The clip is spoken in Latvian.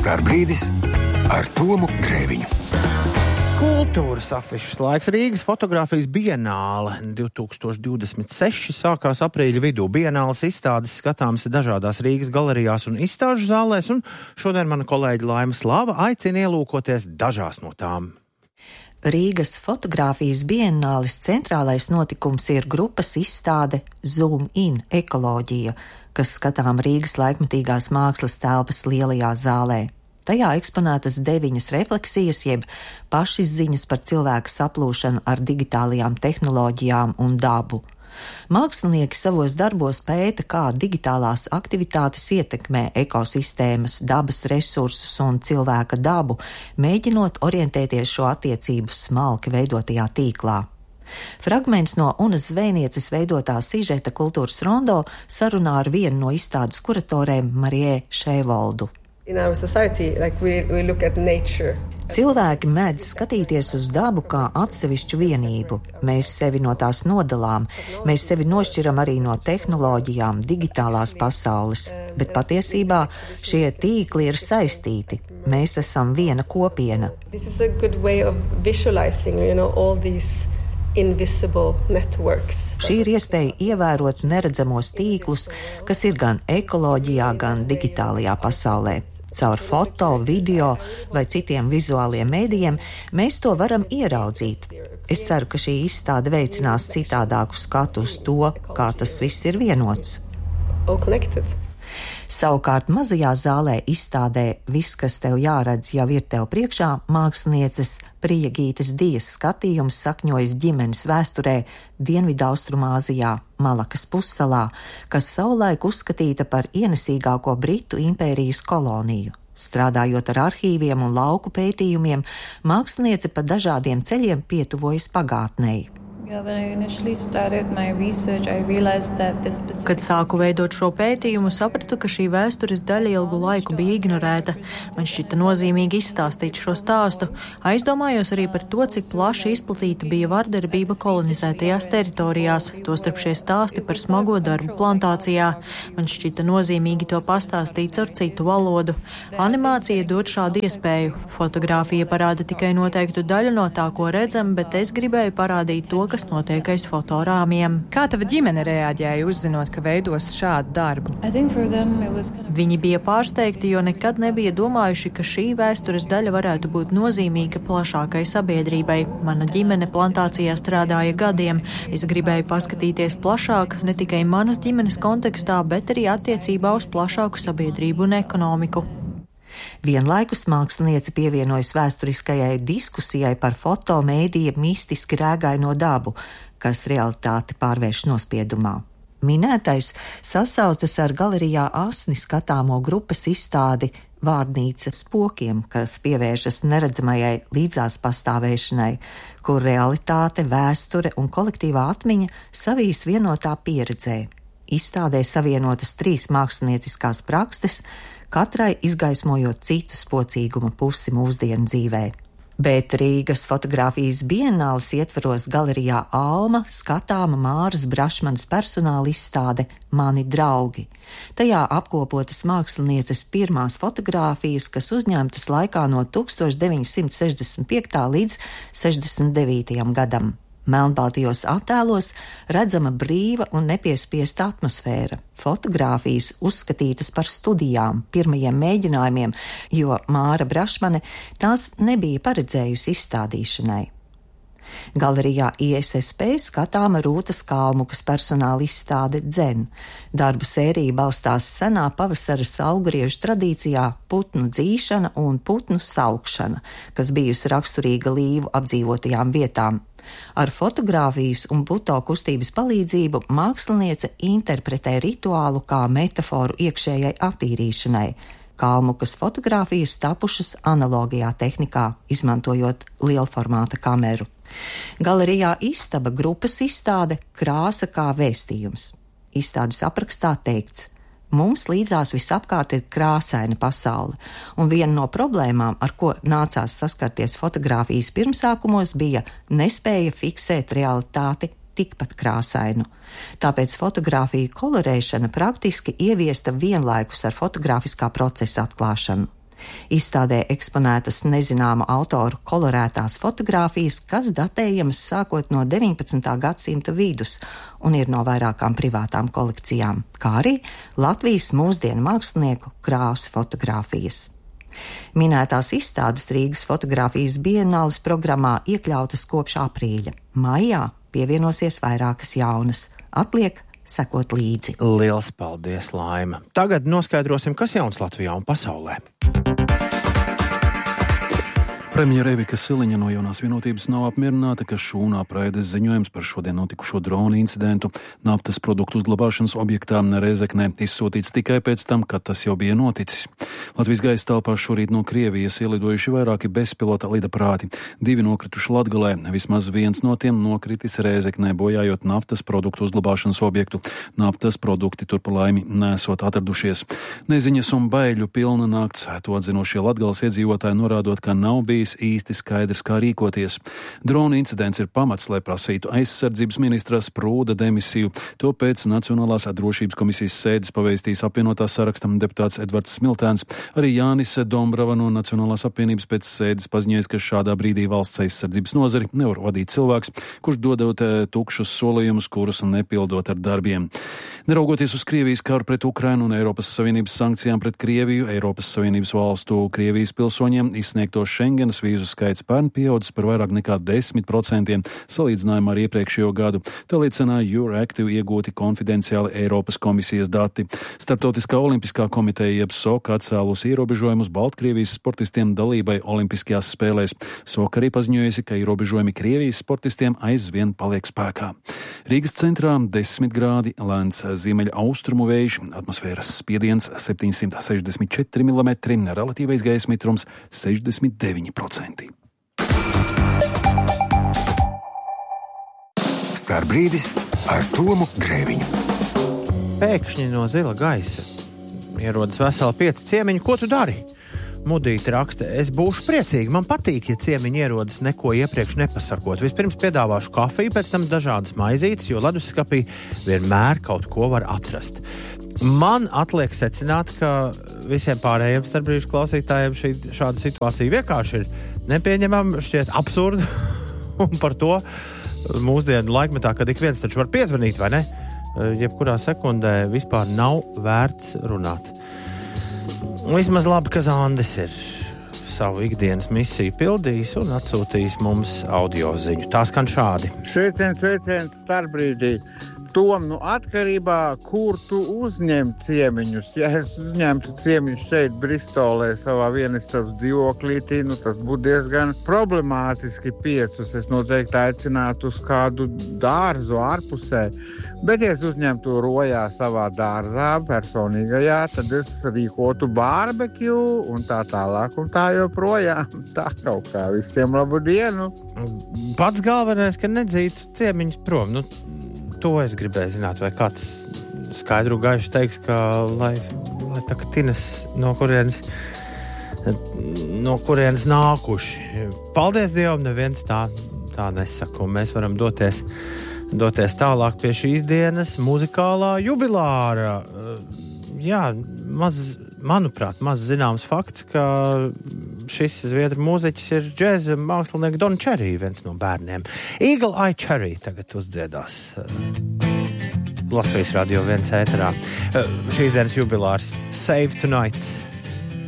Starbrīdis ar Tomu Grēviņu. Kultūras afišas laiks. Rīgas fotogrāfijas bienāle 2026 sākās aprīļa vidū. Bienāles izstādes skatāmas dažādās Rīgas galerijās un izstāžu zālēs, un šodien mana kolēģe Laima Slava aicina ielūkoties dažās no tām. Rīgas fotogrāfijas bienāles centrālais notikums ir grupas izstāde Zoom in ekoloģija, kas skatām Rīgas laikmetīgās mākslas telpas lielajā zālē. Tajā eksponētas 9 refleksijas, jeb pašizziņas par cilvēku saplūšanu ar digitālajām tehnoloģijām un dabu. Mākslinieki savos darbos pēta, kā digitālās aktivitātes ietekmē ekosistēmas, dabas resursus un cilvēka dabu, mēģinot orientēties šo attiecību smalki veidotajā tīklā. Fragments no Unas zvejnieces veidotā sižeta Kultūras rondo sarunā ar vienu no izstādes kuratorēm Marijē Šēvoldu. Cilvēki mēdz skatīties uz dabu kā atsevišķu vienību. Mēs sevi no tās nodalām, mēs sevi nošķiram arī no tehnoloģijām, digitālās pasaules, bet patiesībā šie tīkli ir saistīti. Mēs esam viena kopiena. Šī ir iespēja ievērot neredzamos tīklus, kas ir gan ekoloģijā, gan digitālajā pasaulē. Caur foto, video vai citiem vizuāliem mēdījiem mēs to varam ieraudzīt. Es ceru, ka šī izstāde veicinās citādāku skatu uz to, kā tas viss ir vienots. Savukārt mazajā zālē izstādē Viss, kas tev jāredz, jau ir tev priekšā, mākslinieces Priegītes Dijas skatījums sakņojas ģimenes vēsturē Dienvidaustrumāzijā, Malakas pussalā, kas savulaik uzskatīta par ienesīgāko Britu impērijas koloniju. Strādājot ar arhīviem un lauku pētījumiem, māksliniece pa dažādiem ceļiem pietuvojas pagātnei. Kad sāku veidot šo pētījumu, sapratu, ka šī vēstures daļa ilgu laiku bija ignorēta. Man šķita nozīmīgi izstāstīt šo stāstu. Aizdomājos arī par to, cik plaši izplatīta bija vardarbība kolonizētajās teritorijās, tostarp šie stāsti par smago darbu plantācijā. Man šķita nozīmīgi to pastāstīt ar citu valodu. Animācija dod šādu iespēju. Fotogrāfija parāda tikai noteiktu daļu no tā, ko redzam, bet es gribēju parādīt to, kas notiek aiz fotorāmiem. Kā tava ģimene reaģēja, uzzinot, ka veidos šādu darbu? Viņi bija pārsteigti, jo nekad nebija domājuši, ka šī vēstures daļa varētu būt nozīmīga plašākai sabiedrībai. Mana ģimene plantācijā strādāja gadiem. Es gribēju paskatīties plašāk, ne tikai manas ģimenes kontekstā, bet arī attiecībā uz plašāku sabiedrību un ekonomiku. Vienlaikus māksliniece pievienojas vēsturiskajai diskusijai par fotomēdija mistiski rēgaino dabu, kas realitāti pārvērš nospiedumā. Minētais sasaucas ar galerijā Asni skatāmo grupas izstādi Vārnīca spokiem, kas pievēršas neredzamajai līdzās pastāvēšanai, kur realitāte, vēsture un kolektīvā atmiņa savijas vienotā pieredzē. Izstādē savienotas 3 mākslinieciskās prakstes, katrai izgaismojot citu spocīguma pusi mūsdienu dzīvē. Bet Rīgas fotogrāfijas bienāles ietveros galerijā Alma skatāma Māras Brašmanas personāla izstāde Mani draugi. Tajā apkopotas mākslinieces pirmās fotogrāfijas, kas uzņemtas laikā no 1965. līdz 69. gadam. Melnbaltajos attēlos redzama brīva un nepiespiesta atmosfēra. Fotogrāfijas uzskatītas par studijām, pirmajiem mēģinājumiem, jo Māra Brašmane tās nebija paredzējusi izstādīšanai. Galerijā ISSP skatāma Rūtas Kalmukas personāla izstāde Dzen. Darbu sērija balstās senā pavasara saulgriežu tradīcijā putnu dzīšana un putnu saukšana, kas bijusi raksturīga Līvu apdzīvotajām vietām. Ar fotogrāfijas un buto kustības palīdzību māksliniece interpretē rituālu kā metaforu iekšējai attīrīšanai. Kalmukas fotogrāfijas tapušas analogajā tehnikā, izmantojot lielformāta kameru. Galerijā Istaba grupas izstāde Krāsa kā vēstījums. Izstādes aprakstā teikts: mums līdzās visapkārt ir krāsaina pasaule, un viena no problēmām, ar ko nācās saskarties fotogrāfijas pirmsākumos, bija nespēja fiksēt realitāti tikpat krāsainu. Tāpēc fotogrāfiju kolorēšana praktiski ieviesta vienlaikus ar fotogrāfiskā procesa atklāšanu. Izstādē eksponētas nezināma autoru kolorētās fotogrāfijas, kas datējamas sākot no 19. gadsimta vidus un ir no vairākām privātām kolekcijām, kā arī Latvijas mūsdienu mākslinieku krāsu fotogrāfijas. Minētās izstādes Rīgas fotogrāfijas bienāles programmā iekļautas kopš aprīļa. Maijā pievienosies vairākas jaunas. Atliek sekot līdzi. Liels paldies, Laima! Tagad noskaidrosim, kas jauns Latvijā un pasaulē. Premjera Evika Siliņa no Jaunās vienotības nav apmierināta, ka šūnā praedes ziņojums par šodien notikušo dronu incidentu naftas produktu uzglabāšanas objektā Rēzeknē izsūtīts tikai pēc tam, kad tas jau bija noticis. Latvijas gaisa telpā šorīt no Krievijas ielidojuši vairāki bezpilota lidaparāti. 2 nokrituši Latgalē, vismaz 1 no tiem nokritis Rēzeknē, bojājot naftas produktu uzglabāšanas objektu. Naftas produkti tur pa laimi nesot atradušies. Neziņas un baiļu pilna nakts, to atzinošie Latgales iedzīvotāji norādot, ka nav bijis īsti skaidrs, kā rīkoties. Drona incidents ir pamats, lai prasītu aizsardzības ministra Sprūda demisiju. To pēc Nacionālās drošības komisijas sēdes pavēstīs apvienotās sarakstam deputāts Edvards Smiltēns. Arī Jānis Dombrava no Nacionālās apvienības pēc sēdes paziņojas, ka šādā brīdī valsts aizsardzības nozari nevar vadīt cilvēks, kurš dodot tukšus solījumus, kurus nepildot ar darbiem. Neraugoties uz Krievijas karu pret Ukrainu un Eiropas Savienības sankcijām pret Krieviju, Eiropas Savienības valstu Krievijas pilsoņiem izsniegto Schengenas vīzu skaits pērn pieaudzis par vairāk nekā 10% salīdzinājumā ar iepriekšējo gadu. Tā liecināja Euractiv iegūti konfidenciāli Eiropas komisijas dati. Starptautiskā olimpiskā komiteja jeb SOK atcēlusi ierobežojumus Baltkrievijas sportistiem dalībai olimpiskajās spēlēs. SOK arī paziņojusi, ka ierobežojumi Krievijas sportistiem aizvien paliek spēkā. Rīgas centrā 10 grādi, lēns ziemeļa austrumu vējš, atmosfēras spiediens 764 mm, relatīvais gaisa mitrums 69%. Starbrīdis ar Tomu Grēviņu. Pēkšņi no zila gaisa ierodas veseli 5 ciemiņi. Ko tu dari? Mudīte raksta, es būšu priecīgi. Man patīk, ja ciemiņi ierodas neko iepriekš nepasakot. Vispirms piedāvāšu kafiju, pēc tam dažādas maizītes, jo leduskapī vienmēr kaut ko var atrast. Man atliek secināt, ka visiem pārējiem starpbrīžu klausītājiem šāda situācija vienkārši ir nepieņemama, šķiet absurda. Un par to mūsdienu laikmetā, kad ik viens taču var piezvanīt, vai ne? Jebkurā sekundē vispār nav vērts runāt. Vismaz labi, ka Zandis ir savu ikdienas misiju pildījis un atsūtījis mums audio ziņu. Tā skan šādi. Sveiciens starpbrīdī. Tom, atkarībā, kur tu uzņem ciemiņus. Ja es uzņemtu ciemiņus šeit Bristolē savā vienistabas dzīvoklītī, tas būtu diezgan problemātiski 5. Es noteikti aicinātu uz kādu dārzu ārpusē. Bet, ja es uzņemtu rojā savā dārzā, personīgajā, tad es rīkotu barbekju un tā tālāk un tā joprojām. Tā kaut kā. Visiem labu dienu! Pats galvenais, ka nedzītu ciemiņus prom. To es gribēju zināt, vai kāds skaidru gaišu teiks, ka lai tā kā tinas no kurienes nākuši. Paldies Dievam, neviens tā nesaka, un mēs varam doties tālāk pie šīs dienas muzikālā jubilāra. Jā, manuprāt, maz zināms fakts, ka šis zviedru mūziķis ir džēza mākslinieks Don Cherry, viens no bērniem. Eagle Eye Cherry tagad uzdziedās Latvijas Radio 1 ēterā. Šīs dienas jubilārs Save Tonight.